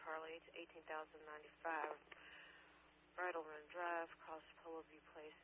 Harley to 18,095 Bridle Run Drive, Cost Polo View Place,